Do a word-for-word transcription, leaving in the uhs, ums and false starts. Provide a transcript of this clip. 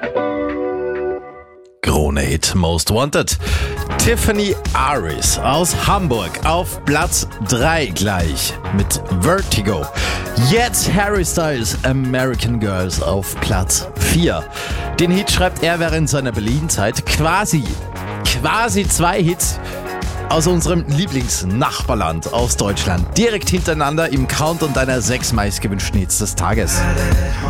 Krone-Hit Most Wanted. Tiffany Aris aus Hamburg auf Platz drei gleich mit Vertigo. Jetzt Harry Styles American Girls auf Platz vier. Den Hit schreibt er während seiner Berlin-Zeit. Quasi, quasi zwei Hits aus unserem Lieblingsnachbarland aus Deutschland. Direkt hintereinander im Countdown deiner sechs meistgewünschten Hits des Tages.